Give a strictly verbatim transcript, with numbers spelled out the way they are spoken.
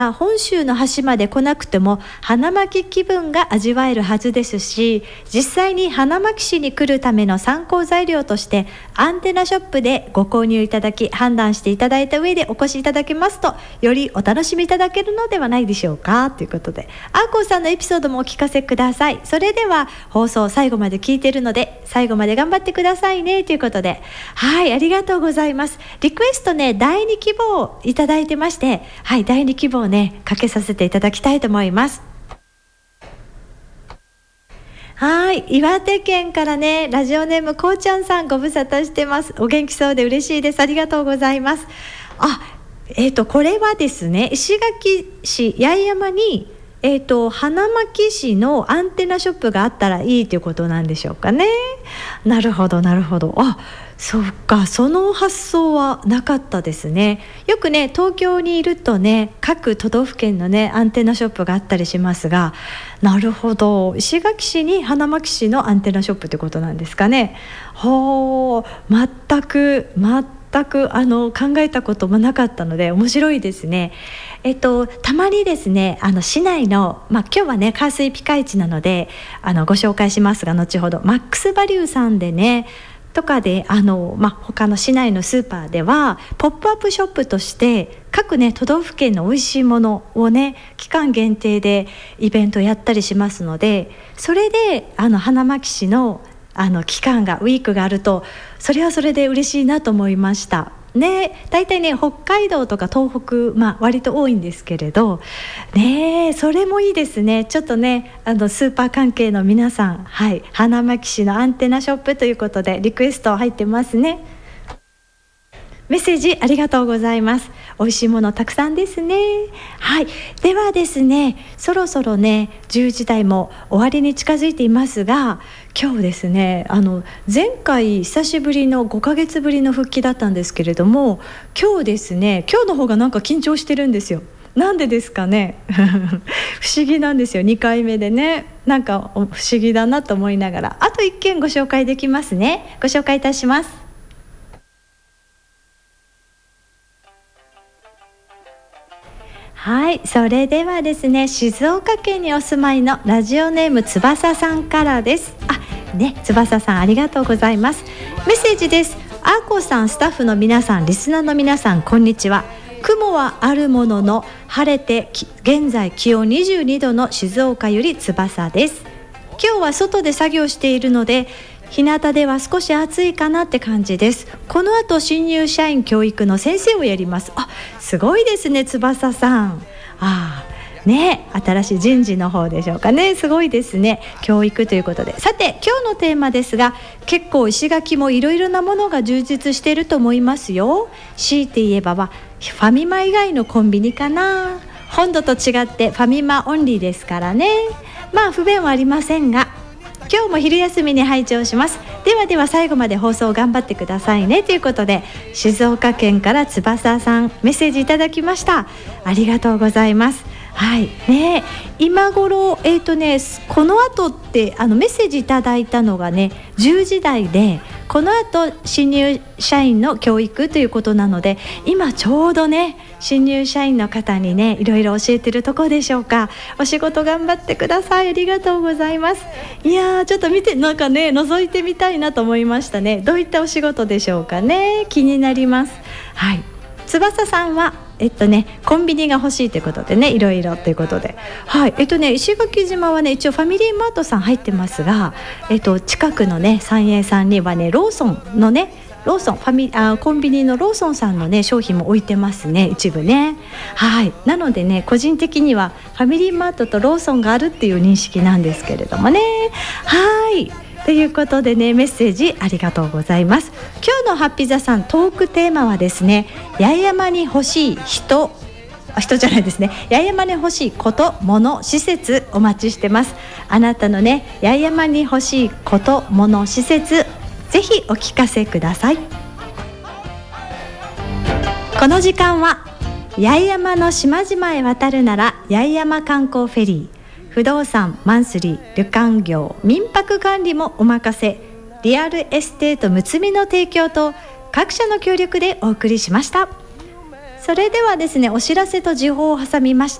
本州の端まで来なくても花巻気分が味わえるはずですし、実際に花巻市に来るための参考材料としてアンテナショップでご購入いただき、判断していただいた上でお越しいただけますと、よりお楽しみいただけるのではないでしょうかということで、アーコーさんのエピソードもお聞かせください。それでは放送最後まで聞いているので最後まで頑張ってくださいねということで、はい、ありがとうございます。リクエストね、だいに希望いただいてまして、はい、だいに希望ねかけさせていただきたいと思います。はい、岩手県からね、ラジオネームこうちゃんさん、ご無沙汰してます。お元気そうで嬉しいです。ありがとうございます。あ、えーとこれはですね、石垣市八重山にえーと花巻市のアンテナショップがあったらいいということなんでしょうかね。なるほどなるほど。あ、そうか、その発想はなかったですね。よくね、東京にいるとね、各都道府県のねアンテナショップがあったりしますが、なるほど、石垣市に花巻市のアンテナショップということなんですかね。ほう、全く全く全くあの考えたこともなかったので面白いですね。えっとたまにですね、あの市内の、まあ、今日はね火水ピカイチなのであのご紹介しますが、後ほどマックスバリューさんでねとかであの、まあ、他の市内のスーパーではポップアップショップとして各ね都道府県の美味しいものをね期間限定でイベントやったりしますので、それであの花巻市のあの期間がウィークがあると、それはそれで嬉しいなと思いましたね。だいたいね北海道とか東北、まあ、割と多いんですけれどね、それもいいですね。ちょっとねあのスーパー関係の皆さん、はい、花巻市のアンテナショップということでリクエスト入ってますね。メッセージありがとうございます。美味しいものたくさんですね。はい、ではですね、そろそろねじゅうじ台も終わりに近づいていますが、今日ですね、あの前回久しぶりのごかげつぶりの復帰だったんですけれども、今日ですね、今日の方がなんか緊張してるんですよ。なんでですかね不思議なんですよ。にかいめでね、なんか不思議だなと思いながら、あといっけんご紹介できますね。ご紹介いたします。はい、それではですね、静岡県にお住まいのラジオネーム翼さんからです。あ、ね、翼さんありがとうございます。メッセージです。アーコさん、スタッフの皆さん、リスナーの皆さん、こんにちは。雲はあるものの晴れて現在気温にじゅうにどの静岡より翼です。今日は外で作業しているので日向では少し暑いかなって感じです。この後新入社員教育の先生をやります。あ、すごいですね、翼さん。あーね、新しい人事の方でしょうかね。すごいですね、教育ということで。さて今日のテーマですが、結構石垣もいろいろなものが充実していると思いますよ。強いて言えばはファミマ以外のコンビニかな。本土と違ってファミマオンリーですからね。まあ不便はありませんが、今日も昼休みに拝聴します。ではでは最後まで放送頑張ってくださいねということで、静岡県から翼さんメッセージいただきました。ありがとうございます。はいね、今頃えーとねこの後ってあのメッセージいただいたのがねじゅうじ台で、この後新入社員の教育ということなので、今ちょうどね新入社員の方にねいろいろ教えてるところでしょうか。お仕事頑張ってください。ありがとうございます。いやー、ちょっと見て、なんかね覗いてみたいなと思いましたね。どういったお仕事でしょうかね、気になります。はい、翼さんはえっとねコンビニが欲しいということでね、いろいろということで、はいえっとね石垣島はね一応ファミリーマートさん入ってますが、えっと近くのね三栄さんにはねローソンのねローソンファミあコンビニのローソンさんのね商品も置いてますね、一部ね。はいなのでね個人的にはファミリーマートとローソンがあるっていう認識なんですけれどもね。はいということでね、メッセージありがとうございます。今日のハッピーザさんトークテーマはですね、八重山に欲しい人あ人じゃないですね八重山に欲しいこと、物、施設お待ちしてます。あなたのね八重山に欲しいこと、物、施設、ぜひお聞かせください。この時間は八重山の島々へ渡るなら八重山観光フェリー、不動産、マンスリー、旅館業、民泊管理もお任せ、リアルエステートむつみの提供と各社の協力でお送りしました。 それではですね、お知らせと時報を挟みまし